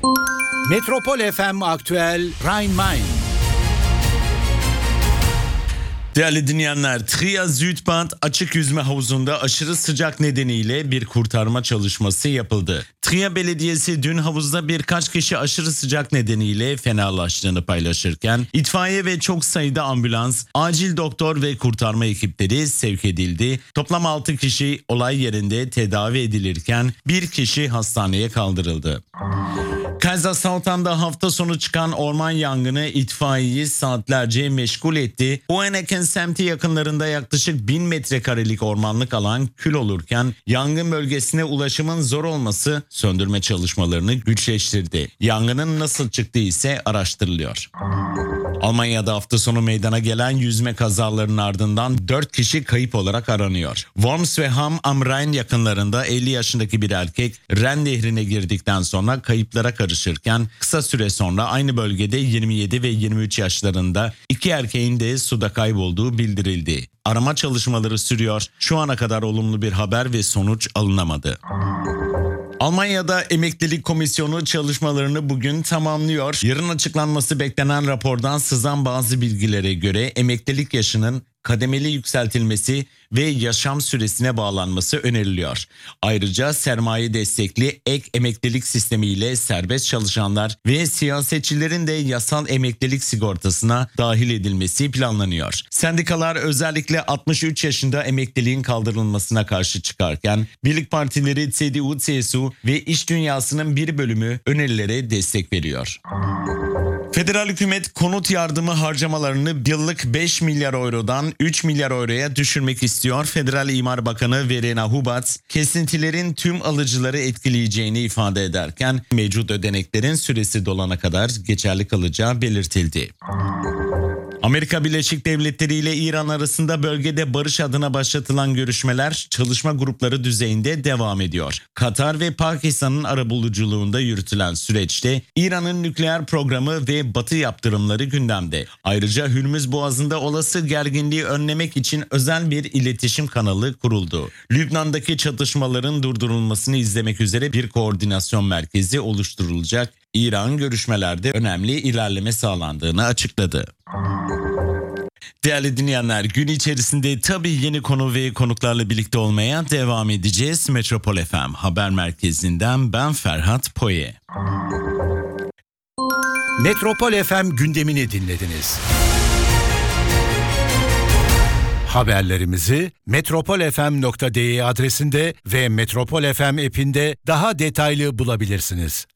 Metropol FM Aktüel Rhein-Main. Değerli dinleyenler, Trier Südbad açık yüzme havuzunda aşırı sıcak nedeniyle bir kurtarma çalışması yapıldı. Trier Belediyesi dün havuzda birkaç kişi aşırı sıcak nedeniyle fenalaştığını paylaşırken itfaiye ve çok sayıda ambulans, acil doktor ve kurtarma ekipleri sevk edildi. Toplam 6 kişi olay yerinde tedavi edilirken bir kişi hastaneye kaldırıldı. Kaiserslautern'da hafta sonu çıkan orman yangını itfaiyeyi saatlerce meşgul etti. Hoheneken semti yakınlarında yaklaşık 1000 metrekarelik ormanlık alan kül olurken yangın bölgesine ulaşımın zor olması söndürme çalışmalarını güçleştirdi. Yangının nasıl çıktığı ise araştırılıyor. Almanya'da hafta sonu meydana gelen yüzme kazalarının ardından 4 kişi kayıp olarak aranıyor. Worms ve Ham am Rhein yakınlarında 50 yaşındaki bir erkek Ren Nehri'ne girdikten sonra kayıplara karışırken kısa süre sonra aynı bölgede 27 ve 23 yaşlarında 2 erkeğin de suda kaybolduğu bildirildi. Arama çalışmaları sürüyor. Şu ana kadar olumlu bir haber ve sonuç alınamadı. Almanya'da Emeklilik Komisyonu çalışmalarını bugün tamamlıyor. Yarın açıklanması beklenen rapordan sızan bazı bilgilere göre emeklilik yaşının kademeli yükseltilmesi ve yaşam süresine bağlanması öneriliyor. Ayrıca sermaye destekli ek emeklilik sistemiyle serbest çalışanlar ve siyasetçilerin de yasal emeklilik sigortasına dahil edilmesi planlanıyor. Sendikalar özellikle 63 yaşında emekliliğin kaldırılmasına karşı çıkarken Birlik Partileri CDU, CSU ve iş dünyasının bir bölümü önerilere destek veriyor. Federal hükümet konut yardımı harcamalarını yıllık 5 milyar eurodan 3 milyar euroya düşürmek istiyor. Federal İmar Bakanı Verena Huberts kesintilerin tüm alıcıları etkileyeceğini ifade ederken mevcut ödeneklerin süresi dolana kadar geçerli kalacağı belirtildi. Amerika Birleşik Devletleri ile İran arasında bölgede barış adına başlatılan görüşmeler çalışma grupları düzeyinde devam ediyor. Katar ve Pakistan'ın arabuluculuğunda yürütülen süreçte İran'ın nükleer programı ve Batı yaptırımları gündemde. Ayrıca Hürmüz Boğazı'nda olası gerginliği önlemek için özel bir iletişim kanalı kuruldu. Lübnan'daki çatışmaların durdurulmasını izlemek üzere bir koordinasyon merkezi oluşturulacak. İran görüşmelerde önemli ilerleme sağlandığını açıkladı. Değerli dinleyenler, gün içerisinde tabii yeni konu ve konuklarla birlikte olmaya devam edeceğiz. Metropol FM Haber Merkezi'nden ben Ferhat Poye. Metropol FM gündemini dinlediniz. Haberlerimizi metropolfm.de adresinde ve Metropol FM app'inde daha detaylı bulabilirsiniz.